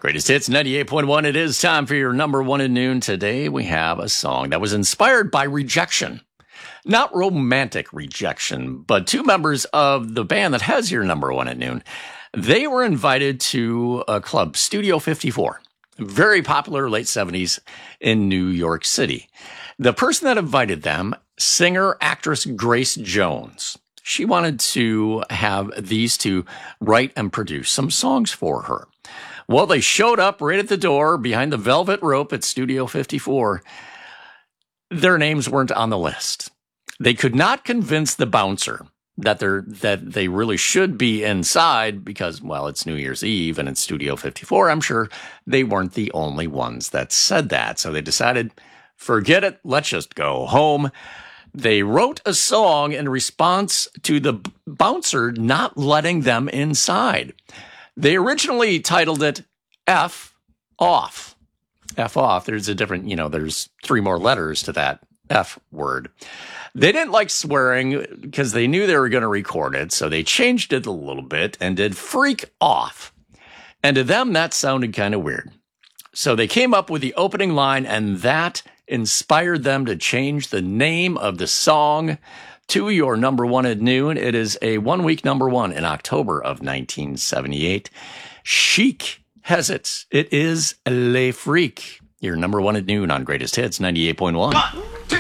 Greatest Hits 98.1. It is time for your number one at noon. Today we have a song that was inspired by rejection. Not romantic rejection, but two members of the band that has your number one at noon. They were invited to a club, Studio 54, very popular late 70s in New York City. The person that invited them, singer, actress Grace Jones. She wanted to have these two write and produce some songs for her. Well, they showed up right at the door behind the velvet rope at Studio 54. Their names weren't on the list. They could not convince the bouncer that they really should be inside because, well, it's New Year's Eve and it's Studio 54. I'm sure they weren't the only ones that said that. So they decided, forget it, let's just go home. They wrote a song in response to the bouncer not letting them inside. They originally titled it F Off. F off. There's a different, there's three more letters to that F word. They didn't like swearing because they knew they were going to record it, so they changed it a little bit and did Freak Off. And to them, that sounded kind of weird. So they came up with the opening line, and that inspired them to change the name of the song to your number one at noon. It is a 1 week number one in October of 1978. Chic has it. It is Le Freak. Your number one at noon on Greatest Hits 98.1. 1, 2.